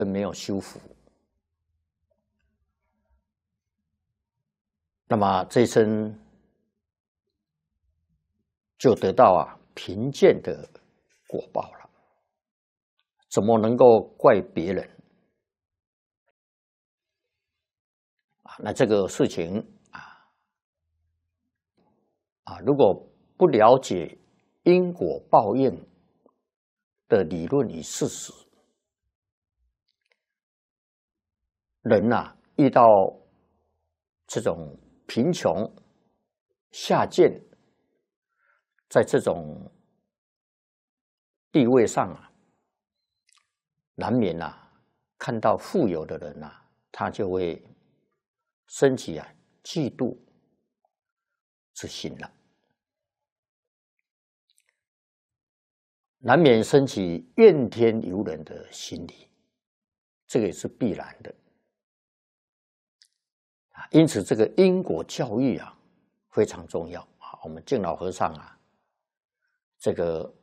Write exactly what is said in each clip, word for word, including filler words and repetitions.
而没有修福，那么这一生就得到啊贫贱的果报了。怎么能够怪别人啊？那这个事情啊啊，如果不了解因果报应的理论与事实，人呐、啊、遇到这种贫穷、下贱，在这种地位上啊，难免呐、啊、看到富有的人呐、啊，他就会升起啊嫉妒之心了，难免升起怨天尤人的心理，这个也是必然的。因此，这个因果教育啊非常重要啊。我们敬老和尚啊，这个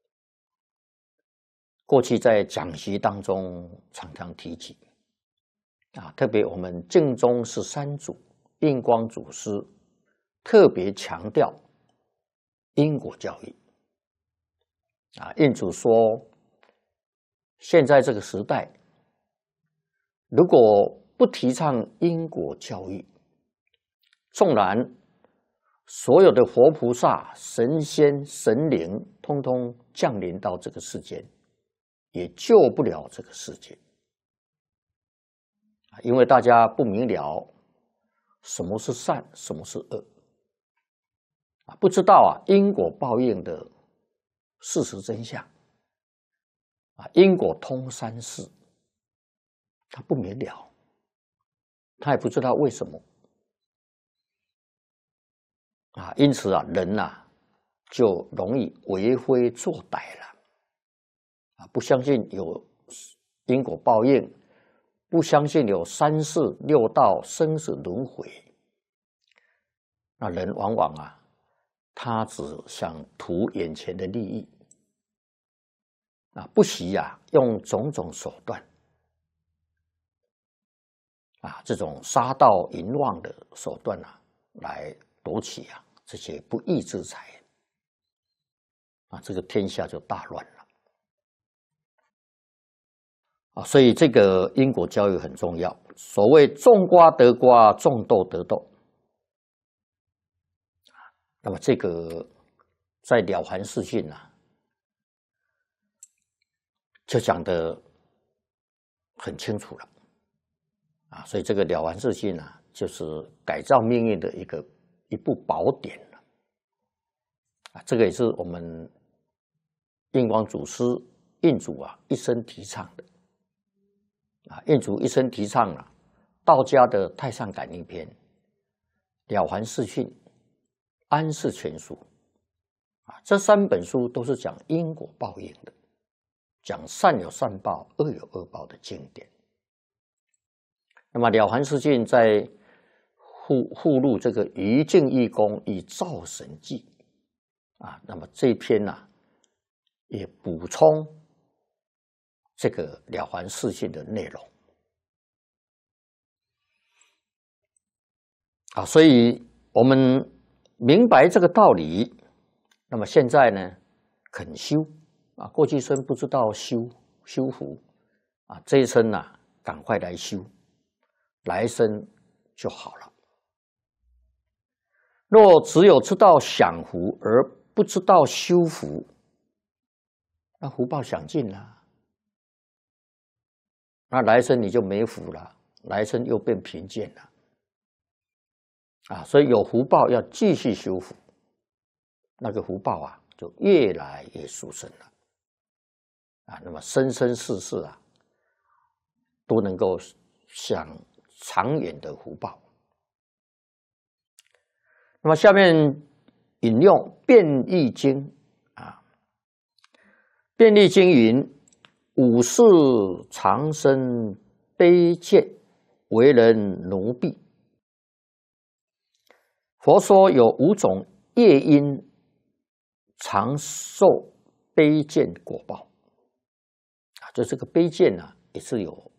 过去在讲习当中常常提起啊，特别我们净宗十三祖印光祖师特别强调因果教育啊。印祖说，现在这个时代，如果不提倡因果教育，纵然所有的佛菩萨、神仙、神灵通通降临到这个世间，也救不了这个世界，因为大家不明了什么是善，什么是恶，不知道啊因果报应的事实真相，啊，因果通三世，他不明了，他也不知道为什么啊，因此啊，人呐、啊、就容易为非作歹了啊，不相信有因果报应，不相信有三世六道生死轮回，那人往往啊，他只想图眼前的利益啊，不惜啊用种种手段啊，这种杀盗淫妄的手段啊，来夺取啊这些不义之财啊，这个天下就大乱了啊。所以这个因果教育很重要。所谓种瓜得瓜，种豆得豆。那么这个在《了凡四训》啊，就讲得很清楚了啊。所以这个《了凡四训》啊，就是改造命运的一个一部宝典了啊。这个也是我们印光祖师印祖啊一生提倡的啊。印祖一生提倡啊，道家的《太上感应篇》、《了凡四训》、《安世全书》啊，这三本书都是讲因果报应的，讲善有善报、恶有恶报的经典。那么《了凡四训》在附附录这个《余净义功与造神记》啊，那么这一篇呢、啊，也补充这个《了凡四训》的内容啊，所以我们明白这个道理，那么现在呢，肯修啊，过去生不知道修修福啊，这一生呐、啊，赶快来修，来生就好了。若只有知道享福而不知道修福，那福报享尽了，那来生你就没福了，来生又变贫贱了啊！所以有福报要继续修福，那个福报啊，就越来越殊胜了啊！那么生生世世啊，都能够享长远的福报。那么下面引用《变易经》啊，《变易经》云：“五世长生卑贱，为人奴婢。”佛说有五种业因常受卑贱果报啊，就这个卑贱啊， 也是有